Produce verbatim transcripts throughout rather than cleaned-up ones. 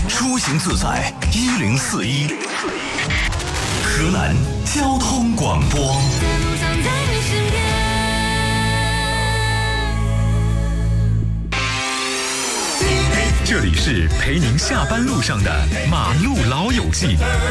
出行自在一零四一，河南交通广播。这里是陪您下班路上的马路老友记。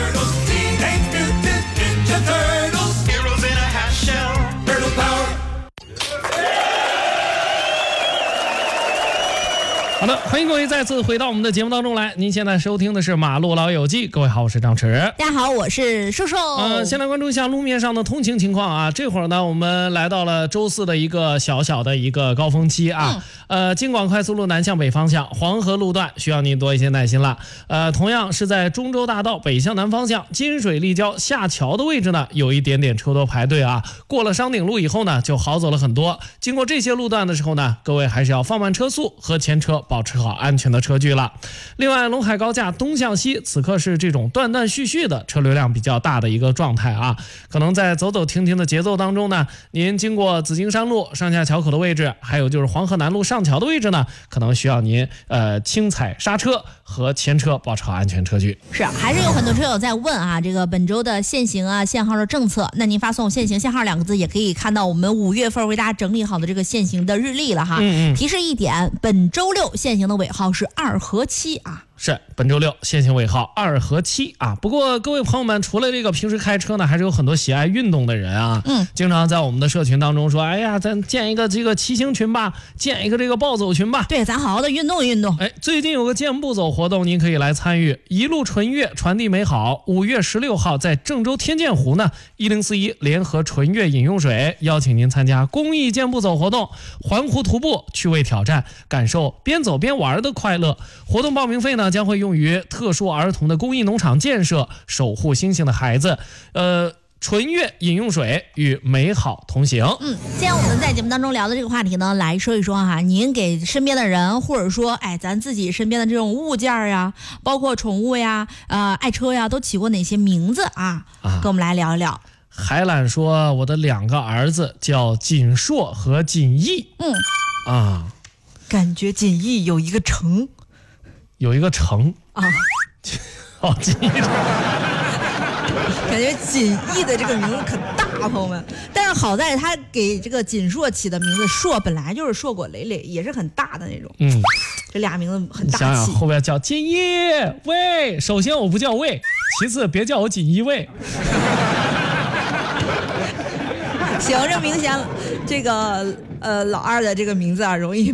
好的，欢迎各位再次回到我们的节目当中来。您现在收听的是马路老友记，各位好，我是张弛。 大家好，我是瘦瘦。 呃，先来关注一下路面上的通勤情况啊。这会儿呢，我们来到了周四的一个小小的一个高峰期啊。嗯、呃，京广快速路南向北方向黄河路段需要您多一些耐心了。呃，同样是在中州大道北向南方向金水立交下桥的位置呢，有一点点车多排队啊。过了商鼎路以后呢，就好走了很多。经过这些路段的时候呢，各位还是要放慢车速，和前车保持好安全的车距了。另外，陇海高架东向西此刻是这种断断续续的车流量比较大的一个状态啊，可能在走走停停的节奏当中呢，您经过紫金山路上下桥口的位置，还有就是黄河南路上桥的位置呢，可能需要您呃轻踩刹车和前车保持好安全车距。 是，还是有很多车友在问啊，这个本周的限行啊限号的政策，那您发送限行限号两个字，也可以看到我们五月份为大家整理好的这个限行的日历了哈。嗯嗯。提示一点，本周六限行的尾号是二和七啊。 是本周六限行尾号二和七啊。不过各位朋友们，除了这个平时开车呢，还是有很多喜爱运动的人啊。嗯，经常在我们的社群当中说，哎呀，咱建一个这个骑行群吧，建一个这个暴走群吧。 对，咱好好的运动运动。 哎，最近有个健步走活动，您可以来参与，一路纯悦，传递美好。五月十六号在郑州天剑湖呢，一零四一联合纯悦饮用水邀请您参加公益健步走活动，环湖徒步，趣味挑战，感受边走边玩的快乐。活动报名费呢，将会用于特殊儿童的公益农场建设，守护星星的孩子。呃，纯悦饮用水与美好同行。 嗯，今天我们在节目当中聊的这个话题呢，来说一说哈，您给身边的人，或者说哎咱自己身边的这种物件呀，包括宠物呀、呃爱车呀，都起过哪些名字啊？啊，跟我们来聊一聊。 海览说，我的两个儿子叫锦硕和锦逸。 嗯啊， 感觉锦逸有一个城。 有一个城啊， 好记着。 感觉锦逸的这个名字可大，朋友们。但是好在他给这个锦硕起的名字，硕本来就是硕果累累，也是很大的那种。嗯，这俩名字很大气。 想想后边叫锦逸喂，首先我不叫喂，其次别叫我锦逸喂。 行，这明显这个呃老二的这个名字啊，容易